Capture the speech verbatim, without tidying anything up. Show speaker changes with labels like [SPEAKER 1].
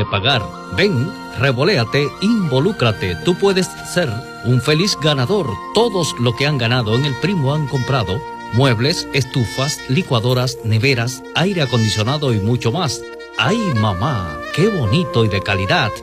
[SPEAKER 1] que pagar. Ven, revoléate, involúcrate. Tú puedes ser un feliz ganador. Todos los que han ganado en el Primo han comprado muebles, estufas, licuadoras, neveras, aire acondicionado y mucho más. ¡Ay, mamá! ¡Qué bonito y de calidad!